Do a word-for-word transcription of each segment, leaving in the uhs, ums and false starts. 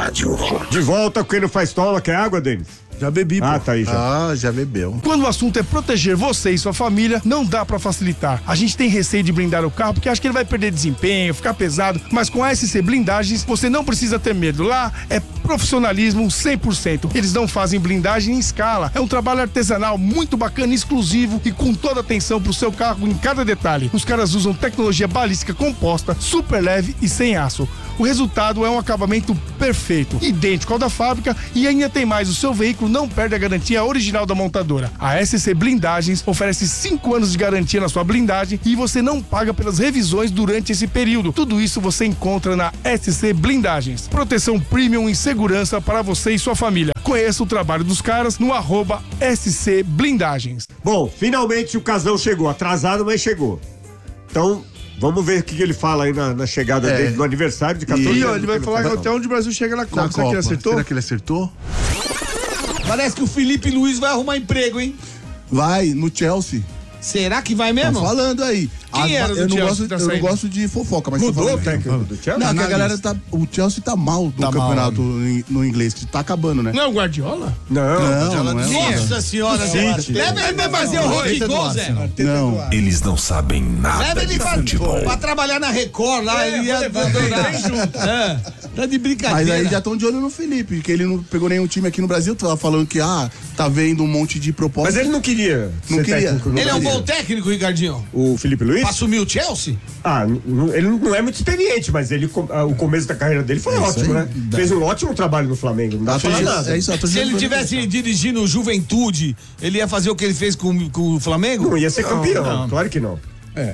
rádio. De volta com quem não faz toma, quer água, Denis? Já bebi, pô. Ah, tá aí já. Ah, já bebeu. Quando o assunto é proteger você e sua família, não dá pra facilitar. A gente tem receio de blindar o carro porque acha que ele vai perder desempenho, ficar pesado, mas com a S C Blindagens você não precisa ter medo. Lá é profissionalismo cem por cento. Eles não fazem blindagem em escala. É um trabalho artesanal muito bacana, exclusivo e com toda atenção pro seu carro em cada detalhe. Os caras usam tecnologia balística composta, super leve e sem aço. O resultado é um acabamento perfeito, idêntico ao da fábrica e ainda tem mais, o seu veículo não perde a garantia original da montadora. A S C Blindagens oferece cinco anos de garantia na sua blindagem e você não paga pelas revisões durante esse período. Tudo isso você encontra na S C Blindagens. Proteção premium e segurança para você e sua família. Conheça o trabalho dos caras no arroba S C Blindagens. Bom, finalmente o casal chegou, atrasado, mas chegou. Então, vamos ver o que ele fala aí na, na chegada é. dele no aniversário de quatorze anos. E ó, ele vai falar até onde o Brasil chega na Copa. Na Será Copa. que ele acertou? Será que ele acertou? Parece que o Felipe Luiz vai arrumar emprego, hein? Vai, no Chelsea. Será que vai mesmo? Tá falando aí. Quem era do eu não Chelsea gosto, que tá eu não saindo? gosto de fofoca, mas Mudou tô o falando. técnico do Chelsea? Não, que a Analista. galera tá. O Chelsea tá mal no Tá campeonato mal. em- no inglês, que tá acabando, né? Não é o Guardiola? Não, Não, não é. Nossa senhora, Zé. Leva ele pra fazer o rock gol, Zé. Não. Eles não sabem nada Leva ele de pra, futebol. pra trabalhar na Record lá, ele ia adorar. É, tá de Mas brincadeira. aí já estão de olho no Felipe, que ele não pegou nenhum time aqui no Brasil, tava falando que, ah, tá vendo um monte de propostas. Mas ele não queria Não ser queria. técnico no Ele é um Brasil. bom técnico, Ricardinho? O Felipe Luiz? Pra assumir o Chelsea? Ah, n- n- ele não é muito experiente, mas ele, com- ah, o começo da carreira dele foi É isso ótimo, aí. né? Fez um ótimo trabalho no Flamengo, não dá A pra falar torcida- nada. é isso, a Se torcida ele do tivesse dirigindo o Juventude, ele ia fazer o que ele fez com, com o Flamengo? Não ia ser campeão, claro que não.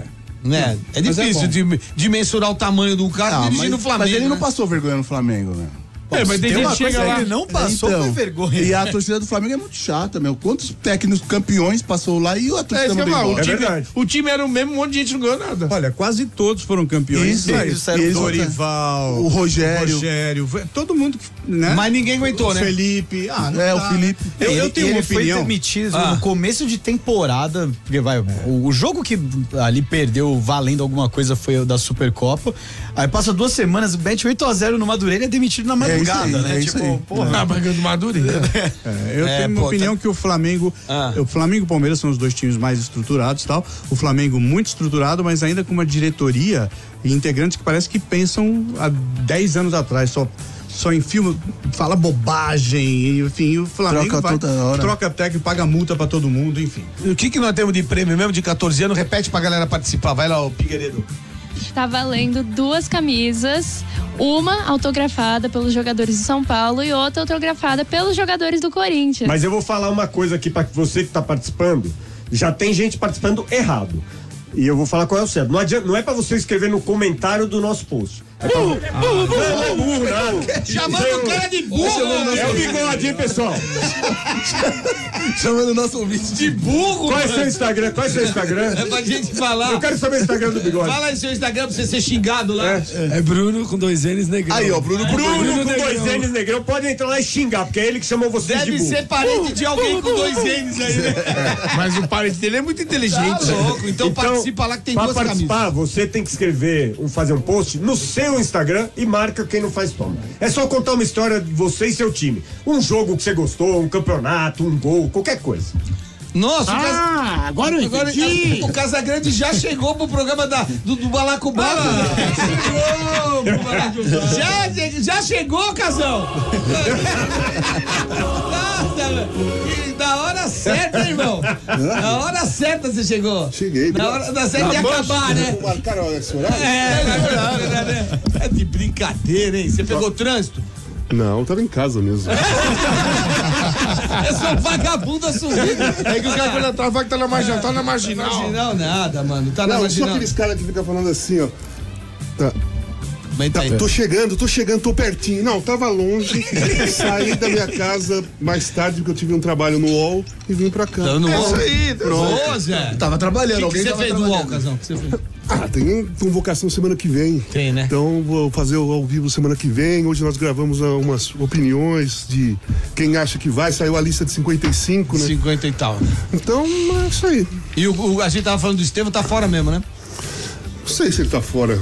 Né? É difícil de, de mensurar o tamanho do cara Ah, dirigindo mas, o Flamengo. mas ele não né? passou vergonha no Flamengo, né? É, mas tem gente que chega lá. Ele não passou Então, por vergonha. E a torcida do Flamengo é muito chata, meu. Quantos técnicos campeões passou lá e a É, torcida isso que eu mandou falo, o, embora? É time, verdade. o time era o mesmo, um monte de gente não ganhou nada. Olha, quase todos foram campeões. Isso, Mas isso, eles- Dorival, o Rogério. o Rogério, foi- todo mundo, que- né? Mas ninguém aguentou, o né? Felipe. Ah, não É, o dá, Felipe. né? Eu, eu Ele- tenho ele uma opinião. foi demitido Ah. no começo de temporada, porque vai, o, o jogo que ali perdeu valendo alguma coisa foi o da Supercopa. Aí passa duas semanas, mete oito a zero no Madureira e é demitido na É isso madrugada, aí, né? é isso tipo, aí. porra. Ah, mas ganhou do Madureira. É, eu É, tenho uma pô, opinião que o Flamengo, Ah. o Flamengo e o Palmeiras são os dois times mais estruturados e tal. O Flamengo muito estruturado, mas ainda com uma diretoria e integrantes que parece que pensam há dez anos atrás, só só em filme, fala bobagem, e, enfim, e o Flamengo Troca vai, toda hora. troca técnico, paga multa pra todo mundo, enfim. O que, que nós temos de prêmio mesmo de catorze anos? Repete pra galera participar. Vai lá, o Figueiredo. Tá valendo duas camisas, uma autografada pelos jogadores de São Paulo e outra autografada pelos jogadores do Corinthians. Mas eu vou falar uma coisa aqui pra você que tá participando. Já tem gente participando errado. E eu vou falar qual é o certo. Não, adianta, não é pra você escrever no comentário do nosso post. É pra... burro, burro, não é burro, nada. Chamando o cara de burro! É o bigode, hein, pessoal? Chamando o nosso ouvinte De burro! Qual é seu Instagram? Qual é seu Instagram? É pra gente falar. Eu quero saber o Instagram do bigode. Fala aí seu Instagram pra você ser xingado lá. É Bruno com dois N's negrão. Aí, ó, Bruno com Bruno com dois N's negrão, pode entrar lá e xingar, porque é ele que chamou você de Deve burro. ser parente de alguém com dois N's aí, né? Mas o parente dele é muito inteligente. Tá louco. Então, participa lá que tem pra duas participar, camisas. você tem que escrever, um, fazer um post no seu Instagram e marca quem não faz toma. É só contar uma história de você e seu time. Um jogo que você gostou, um campeonato, um gol, qualquer coisa. Nossa, o Cas- Ah, agora eu agora entendi. o Casagrande já chegou pro programa da, do, do Balacubá. Chegou pro Balacubá. Já, já chegou, Casão? Nossa, e da hora certa, hein, irmão? Na hora certa você chegou. Cheguei, Na hora da certa ia acabar, né? Marcaram esse horário? É, é, é, é de brincadeira, hein? Você pegou trânsito? Não, eu tava em casa mesmo. Eu sou um vagabundo assumido. É que o cara quando tá, vai que tá na marginal, tá na marginal. Marginal nada, mano. Tá na Não, só marginal. aqueles caras que ficam falando assim, ó. Tá, Mas tá tá, aí. tô chegando, tô chegando, tô pertinho. Não, tava longe. Saí da minha casa mais tarde, porque eu tive um trabalho no U O L e vim pra cá. Tá no É UOL. isso aí, Ô, Zé. Tava trabalhando, O que, que alguém você tava fez no UOL, trabalhando. Casão? O que você fez? Ah, tem convocação semana que vem. Tem, né? Então vou fazer o ao vivo semana que vem. Hoje nós gravamos ah, umas opiniões de quem acha que vai. Saiu a lista de cinquenta e cinco, né? cinquenta e tal. Então, é isso aí. E o, o- a gente tava falando do Estevam, tá fora mesmo, né? Não sei se ele tá fora.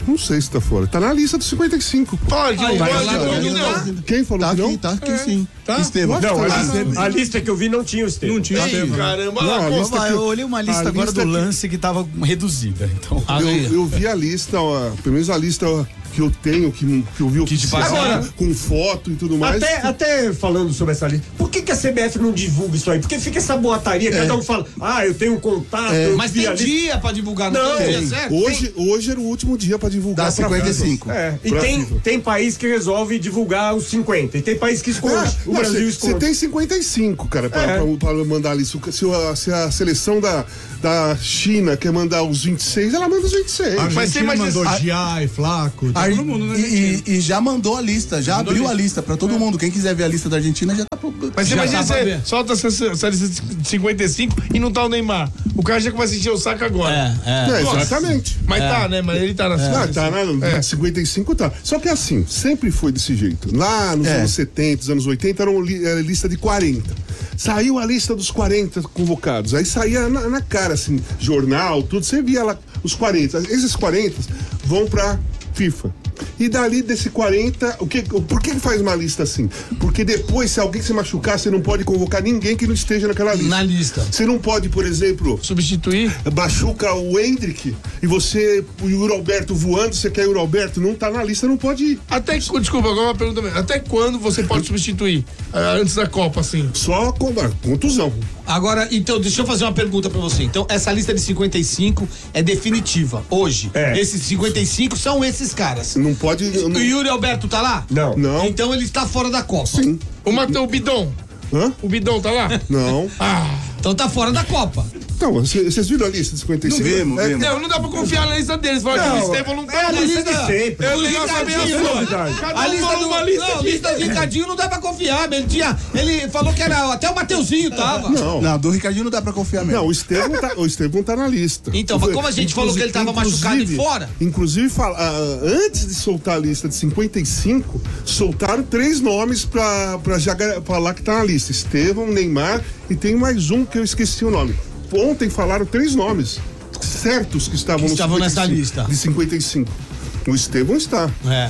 Não sei se tá fora. Tá na lista dos cinquenta e cinco. Pode, Aí, vai pode, lá, pode, vai não. lá. Quem falou Tá que não? aqui, tá aqui sim. Tá? Estevão. Não, tá a lá. lista, a lista que eu vi não tinha o Estevão. Não tinha Ei, Estevão. caramba, Não, lá, a como- lista Ó, que eu olhei uma lista a agora lista do que- lance que tava reduzida. Então. Aí. Eu, eu vi a lista, ó, pelo menos a lista ó, que eu tenho, que, que eu vi Que te oficial, passaram. com foto e tudo mais. Até, até falando sobre essa lista, por que, que a C B F não divulga isso aí? Porque fica essa boataria, cada um fala, ah, eu tenho um contato, eu Mas vi tem a lista. dia pra divulgar, não, Não, tem dia tem. certo? Hoje, hoje era o último dia pra divulgar. Dá pra cinquenta e FIFA. cinco. É, e Pra tem, FIFA. tem país que resolve divulgar os cinquenta, e tem país que esconde. Ah, o não, Brasil Você esconde. tem cinquenta e cinco, cara, pra, É. pra- pra mandar ali. Se, o- se a, se a seleção da, da China quer mandar os vinte e seis, ela manda os vinte e seis. A Mas você Argentina imagina- mandou a- Giai, Flaco, tá Aí, todo mundo na e, Argentina. e- e já mandou a lista, já abriu a lista pra todo mundo. Quem quiser ver a lista da Argentina já tá. pro- Mas você Já imagina dá pra você ver. solta essa, essa lista de cinquenta e cinco e não tá o Neymar. O cara já começa a encher o saco agora. É, é. É, Nossa. exatamente. Mas tá, né? Mas ele tá na Ah, tá, né? No É. cinquenta e cinco tá. Só que assim, sempre foi desse jeito. Lá nos É. anos setenta, nos anos oitenta, era uma li- era lista de quarenta. Saiu a lista dos quarenta convocados. Aí saía na, na cara, assim, jornal, tudo. Você via lá os quarenta. Esses quarenta vão pra FIFA. E dali desse quarenta, o que, por que faz uma lista assim? Porque depois, se alguém se machucar, você não pode convocar ninguém que não esteja naquela lista. Na lista. Você não pode, por exemplo, Substituir. machuca o Hendrick e você, o Yuri Alberto voando, você quer o Yuri Alberto, não tá na lista, não pode ir. Até que, desculpa, agora uma pergunta mesmo. Até quando você pode substituir? Ah, antes da Copa, assim? Só com ah, contusão. Agora, então, deixa eu fazer uma pergunta pra você. Então, essa lista de cinquenta e cinco é definitiva. Hoje, É. esses cinquenta e cinco são esses caras. Não pode. O Não, Yuri Alberto tá lá? Não. não. Então ele está fora da Copa. Sim. O Mateu, o Bidon. Hã? O Bidon tá lá? Não. Ah. Então tá fora da Copa. Então, vocês vocês viram a lista de cinquenta e cinco? Não vimos, É, vimos. Não, não dá pra confiar na lista deles. Fala que o Estevão não é tá a na lista de sempre. Eu queria saber a sua. Cada A um lista falou do uma lista não, aqui. lista do Ricardinho não dá pra confiar. Ele, tinha, ele falou que era até o Mateuzinho tava. Não. Não, do Ricardinho não dá pra confiar mesmo. Não, o Estevão tá, o Estevão tá na lista. Então, mas como a gente falou que ele tava machucado e inclusive- fora? Inclusive, fala- ah, antes de soltar a lista de cinquenta e cinco, soltaram três nomes pra, pra já ga- falar que tá na lista: Estevão, Neymar e tem mais um que eu esqueci o nome. Ontem falaram três nomes certos que estavam, Que no estavam nessa cinquenta e lista. cinco, de cinquenta e cinco. O Estevão está. É.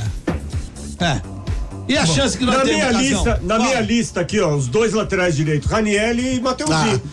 É. E a chance que nós Na temos, minha, Casão? lista, na Fala. minha lista aqui, ó, os dois laterais direitos, Ranielli e Mateuzinho.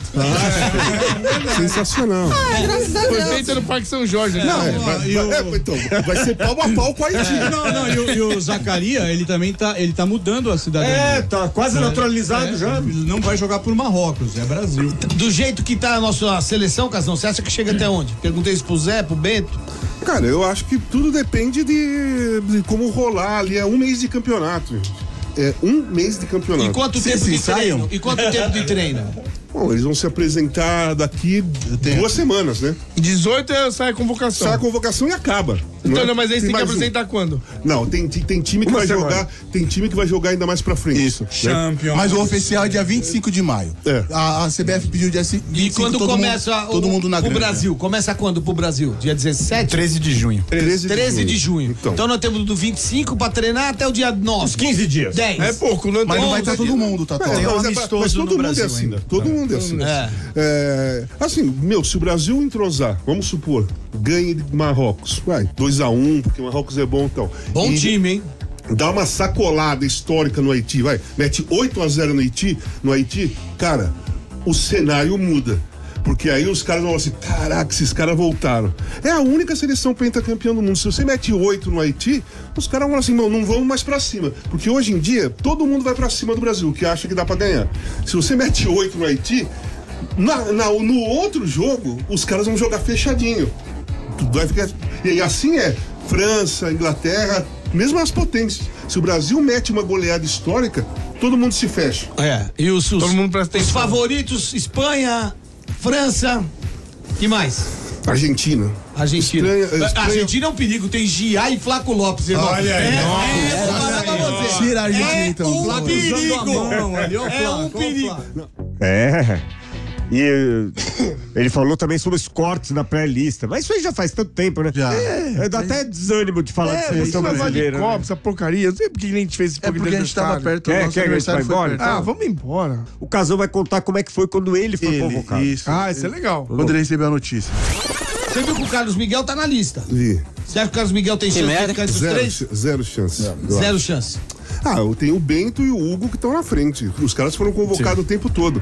Sensacional. Foi feita no Parque São Jorge. né? É, vai, vai- é, então, vai ser pau a pau com a Haiti. Não, não, e o, e o Zacaria, ele também tá, ele tá mudando a cidadania. É, tá quase naturalizado É, já. Ele não vai jogar por Marrocos, é Brasil. Do jeito que tá a nossa seleção, Casão, você acha que chega até onde? Perguntei isso pro Zé, pro Bento. Cara, eu acho que tudo depende de, de como rolar ali. É um mês de campeonato, gente. É um mês de campeonato. E quanto Sim, tempo sim, de saiam. treino? E quanto tempo de treino? Bom, eles vão se apresentar daqui duas semanas, né? dezoito é- sai a convocação. Sai a convocação e acaba. Então, é? não, mas aí você tem que mais um. apresentar quando? Não, tem, tem, tem time que Uma vai semana. jogar. Tem time que vai jogar ainda mais pra frente. Isso. Né? Mas o oficial é dia vinte e cinco de maio. É. A, a C B F pediu dia vinte e cinco. E quando todo começa mundo, o, todo mundo na o grande. Brasil? Começa quando pro Brasil? Dia dezessete? treze de junho. treze treze de junho. Então, Então nós temos do vinte e cinco pra treinar até o dia nove. Uns quinze dias. dez. É pouco, não Mas não vai estar onze todo mundo, tá? É, Tem um mas, é- amistoso mas todo no mundo Brasil é assim. ainda. Todo mundo é assim. É. É, assim, meu, se o Brasil entrosar, vamos supor, ganhe de Marrocos, vai, dois a um, porque Marrocos é bom então. Bom E time, hein? dá uma sacolada histórica no Haiti, vai, mete oito a zero no Haiti, no Haiti, cara, o cenário muda. Porque aí os caras vão assim, caraca, esses caras voltaram. É a única seleção pentacampeã do mundo. Se você mete oito no Haiti, os caras vão assim, não, não vamos mais pra cima. Porque hoje em dia, todo mundo vai pra cima do Brasil, que acha que dá pra ganhar. Se você mete oito no Haiti, na, na- no outro jogo, os caras vão jogar fechadinho. Tudo vai ficar. E assim é. França, Inglaterra, mesmo as potências. Se o Brasil mete uma goleada histórica, todo mundo se fecha. É. E os, os, Todo mundo presta os atenção. favoritos, Espanha, França. Que mais? Argentina. Argentina. Espanha- Espanha- Argentina é um perigo, tem Gia e Flaco Lopes, irmão. Olha aí, é, nossa. é, vou falar pra você. Tira a Argentina, é então. um Flaco perigo. usando a mão ali, ó, é Flaco, um ó, perigo. É. E eh, ele falou também sobre os cortes na pré-lista. Mas isso aí já faz tanto tempo, né? Já. É, dá até desânimo de falar de É, seleção isso vai de brasileira. Copa, Né? essa porcaria. Eu não sei por que a gente fez esse É pouco porque a gente tava aniversário. perto, o Quer- nosso quer que a gente aniversário vá foi embora? perto. Ah, vamos embora. O Casão vai contar como é que foi quando ele foi Ele, convocado. isso. Ah, isso é legal. Quando ele recebeu a notícia. Você viu que o Carlos Miguel tá na lista. Vi. Você acha que o Carlos Miguel tem chance de ficar entre os Zero, três? ch- zero chance. eu Zero acho. chance. Ah, eu tenho o Bento e o Hugo que estão na frente. Os caras foram convocados o tempo todo.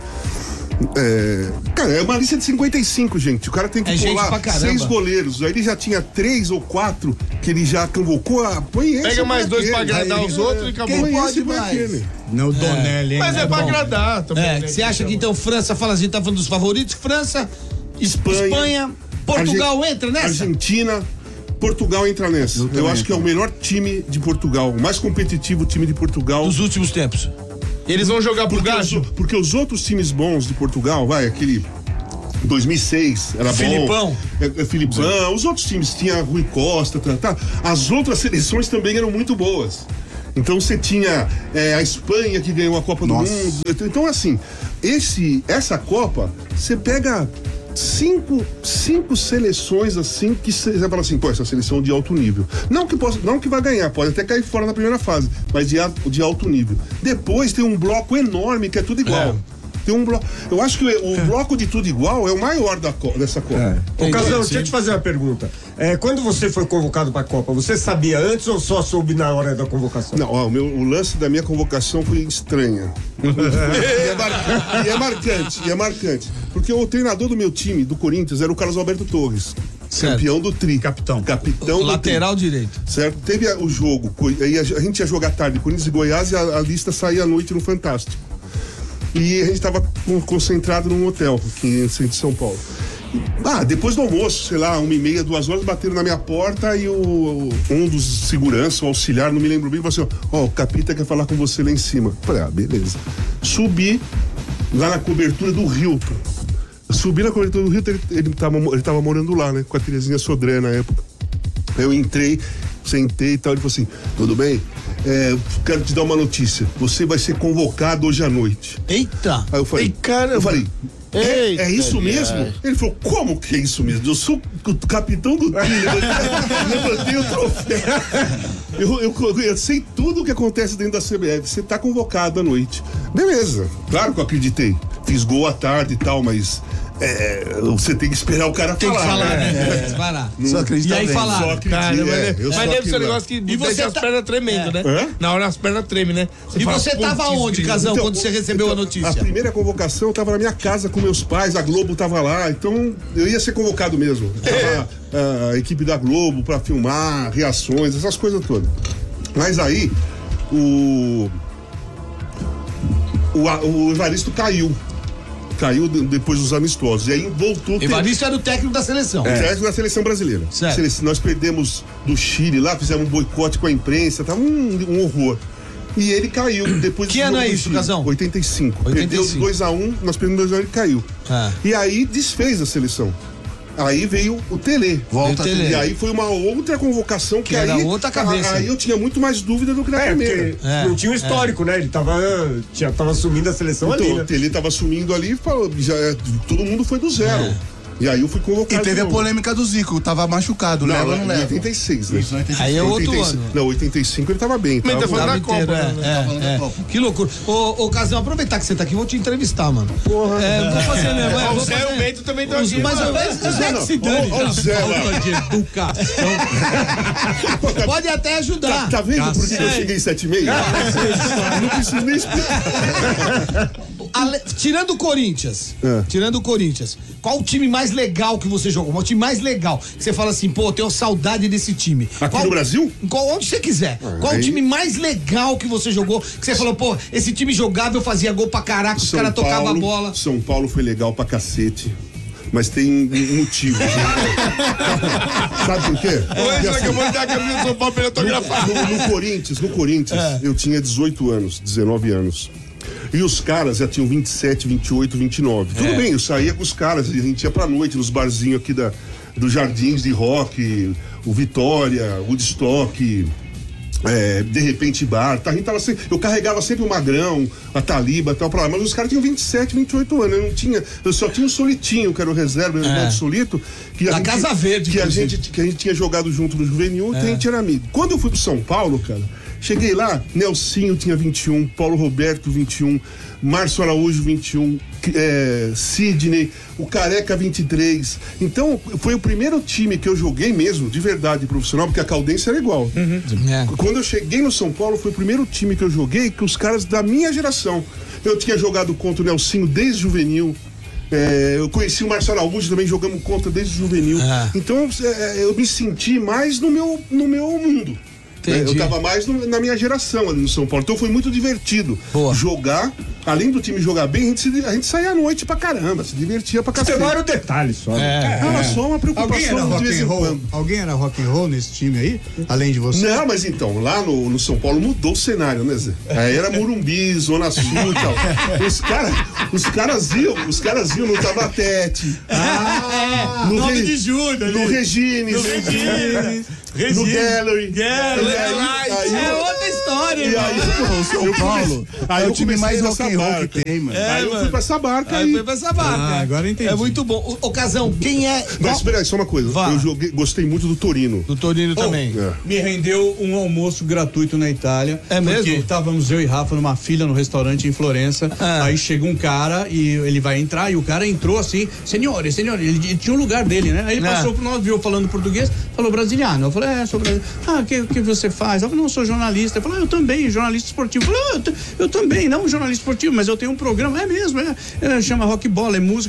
É, cara, é uma lista de cinquenta e cinco, gente. O cara tem que É gente pular pra caramba. seis goleiros. Aí ele já tinha três ou quatro que ele já convocou. Ah, põe esse. Pega mais põe dois pra aquele. agradar Aí, os é, outros e acabou. põe pode esse, põe mais? aquele. Não, Donelli, hein? Mas é pra agradar também. É, né? você acha que então França, fala, a gente tá falando dos favoritos, França, Espanha, Espanha, Portugal Argen- entra nessa? Argentina, Portugal entra nessa. Eu, também acho que é o melhor time de Portugal, o mais competitivo time de Portugal. Dos últimos tempos. Eles vão jogar pro Porque gajo? os, porque os outros times bons de Portugal, vai, aquele dois mil e seis era Filipão. bom. É, é, Filipão. Os outros times tinha Rui Costa, tá, tá. As outras seleções também eram muito boas. Então você tinha é, a Espanha que ganhou a Copa Nossa. do Mundo. Então assim, esse, essa Copa, você pega cinco, cinco seleções assim que você fala assim, pô, essa seleção de alto nível. Não que, possa, não que vai ganhar, pode até cair fora na primeira fase, mas de, de alto nível. Depois tem um bloco enorme que é tudo igual. É. Tem um bloco. Eu acho que o, o bloco de tudo igual é o maior da, co- dessa Copa. Ô, Casão, deixa eu te fazer uma pergunta. É, quando você foi convocado para a Copa, você sabia antes ou só soube na hora da convocação? Não, ó, o, meu, o lance da minha convocação foi estranha. e, é mar- e é marcante, e é marcante. Porque o treinador do meu time, do Corinthians, era o Carlos Alberto Torres. Certo. Campeão do Tri. Capitão. Capitão O do lateral Tri. direito. Certo? Teve a- o jogo, co- aí a, a gente ia jogar tarde, Corinthians e Goiás, e a, a lista saía à noite no Fantástico. E a gente tava con- concentrado num hotel aqui em centro de São Paulo. Ah, depois do almoço, sei lá, uma e meia, duas horas, bateram na minha porta e o, um dos seguranças, o auxiliar, não me lembro bem, falou assim, ó, o Capita quer falar com você lá em cima. Falei, ah, beleza. Subi lá na cobertura do Hilton. Subi na cobertura do Hilton, ele, ele, tava, ele tava morando lá, né, com a Terezinha Sodré na época. Eu entrei, sentei e tal, ele falou assim, tudo bem? É, quero te dar uma notícia, você vai ser convocado hoje à noite. Eita! Aí eu falei, Ei, caramba. eu falei, é, Eita, é isso mesmo? aliás. Ele falou, como que é isso mesmo? Eu sou o capitão do time, levantei o troféu. Eu, eu, eu sei tudo o que acontece dentro da C B F, você tá convocado à noite. Beleza, claro que eu acreditei. Fiz gol à tarde e tal, mas é, você tem que esperar o cara Tem que falar. falar, né? né? Tem que parar. Só acredita E aí bem. falar. Só acredito, Caramba, é, né? eu Mas sou deve ser um aquilo lá. negócio que E deixa você as tá- pernas tremendo, né? Hã? Na hora as pernas tremem, né? E fala, você tava "Putz, onde, grilo." Casão, Então, quando você recebeu a então, notícia? A primeira convocação eu tava na minha casa com meus pais, a Globo tava lá, então eu ia ser convocado mesmo. Tava a, a equipe da Globo pra filmar, reações, essas coisas todas. Mas aí, o. O, a- o Evaristo caiu. Caiu de- depois dos amistosos. E aí voltou. Evaristo era o técnico da seleção. É. Da seleção brasileira. Certo. Sele- Nós perdemos do Chile lá, fizemos um boicote com a imprensa, tava um, um horror. E ele caiu depois Que do ano jogo é do isso, Chile. Casão? oitenta e cinco. oitenta e cinco. Perdeu dois a um, nós perdemos dois a um, ele caiu. Ah. E aí desfez a seleção. Aí veio o Tele. Volta O Tele. E aí foi uma outra convocação que, Que era aí, outra cabeça. Aí eu tinha muito mais dúvida do que na É, primeira. porque É, não tinha um histórico, né? Ele tava, tinha, tava assumindo a seleção Então, ali, o né? Tele tava sumindo ali e falou, já, é, todo mundo foi do zero. É. E aí eu fui E convocado. teve de a novo. polêmica do Zico, tava machucado, Não, leva ou não em leva? oitenta e seis, né? Isso, oitenta e seis. Aí é outro oitenta e cinco ano. Não, oitenta e cinco ele tava bem. Mas Tava, tá falando da Copa, Inteiro, né? é, falando da é, Copa. é. Que loucura. Ô, ô Casão, aproveitar que você tá aqui, eu vou te entrevistar, mano. Porra. É, vou fazer mesmo. É, Ó, vou o Zé e fazer. o Bento também estão Os- aqui. Mas mano. o Zé- o Zé que se dane. Olha o Zé lá. Falta de educação. Pode até Tá, ajudar. tá vendo por que eu Cacete. cheguei em sete e meia? Não preciso nem explicar. Ale- Tirando o Corinthians, É. tirando o Corinthians, qual o time mais legal que você jogou? O time mais legal que você fala assim, pô, eu tenho saudade desse time. Aqui Qual- no Brasil? Qual, onde você quiser. Qual o aí- time mais legal que você jogou? Que você falou, pô, esse time jogava, eu fazia gol pra caraca, os São caras tocavam a Paulo- bola. São Paulo foi legal pra cacete. Mas tem um motivo. Sabe por quê? Hoje Porque, assim, acabou de dar a camisa do São Paulo pra ele autografar. No, no Corinthians, no Corinthians, É. eu tinha dezoito anos, dezenove anos. E os caras já tinham vinte e sete, vinte e oito, vinte e nove. Tudo É. bem, eu saía com os caras, a gente ia pra noite nos barzinhos aqui da, dos Jardins de Rock, o Vitória, o Woodstock, é, de repente bar. Tá, a gente tava sempre, eu carregava sempre o Magrão, a Taliba e tal pra lá, mas os caras tinham vinte e sete, vinte e oito anos. Eu não tinha, eu só tinha o Solitinho, que era o reserva, o irmão do Solito. Que a Da gente- Casa Verde, que a, inclusive. gente, que a gente tinha jogado junto no Juvenil e a gente era amigo. Quando eu fui pro São Paulo, cara, Cheguei lá, Nelsinho tinha vinte e um, Paulo Roberto vinte e um, Márcio Araújo vinte e um, é, Sidney, o Careca vinte e três. Então, foi o primeiro time que eu joguei mesmo, de verdade, profissional, porque a Caldense era igual. Uhum. É. Quando eu cheguei no São Paulo, foi o primeiro time que eu joguei que os caras da minha geração. Eu tinha jogado contra o Nelsinho desde juvenil. É, eu conheci o Marcelo Araújo também, jogamos contra desde juvenil. Ah. Então é, eu me senti mais no meu, no meu mundo. Né? Eu tava mais no, na minha geração ali no São Paulo. Então foi muito divertido. Boa. Jogar, além do time jogar bem, a gente, se, a gente saía à noite pra caramba, se divertia pra cacete. Era o detalhe só. É, era só uma preocupação. Alguém era rock de vez em and roll? quando. Alguém era rock and roll nesse time aí? Além de você? Não, mas então, lá no, no São Paulo mudou o cenário, né, Zé? Aí era Morumbi, Zona Sul e tal. Os caras os caras iam, os caras iam no Tabatete. Ah, no nove de julho, no Regines. No Regines. No Gallery. Gallery. Aí, aí, é outra história, e aí, mano. O São Paulo aí é eu o time mais rock and roll barca. que tem, mano. É, aí eu mano. fui pra essa barca aí. aí. Foi pra essa barca. Ah, agora eu entendi. É muito bom. Ô, Casão, quem é... Mas espera aí, só uma coisa. Vá. Eu joguei, gostei muito do Torino. Do Torino também. É. Me rendeu um almoço gratuito na Itália. É mesmo? Porque estávamos eu e Rafa numa fila no restaurante em Florença. Ah. Aí chega um cara e ele vai entrar e o cara entrou assim, senhores, senhores, ele, ele tinha um lugar dele, né? Aí ele Ah. passou por nós, viu falando português, falou brasiliano. Eu falei, é, sou brasileiro. Ah, o que, que você faz? Eu falei, não, sou jornalista. Eu falei, ah, eu também, jornalista esportivo. Eu falei, ah, eu, t- eu também, não jornalista esportivo, mas eu tenho um programa. É mesmo, é, é chama Rock Bola, é música.